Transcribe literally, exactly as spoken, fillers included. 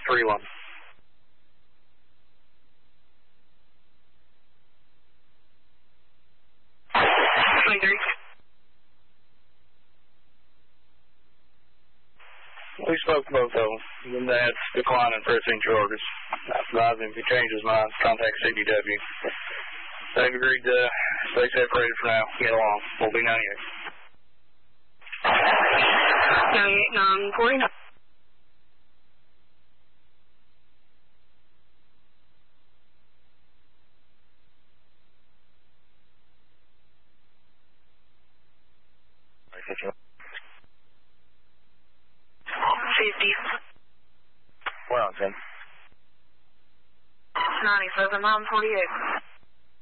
three one. twenty-three. We spoke to both of them. Then they had declining pressing charges. I advised him if he changed his mind, contact C D W. They've agreed to stay separated for now. Get along. We'll be ninety-eight. ninety-eight, nine forty. fifty. Where on, Tim? ninety-seven, nine forty-eight.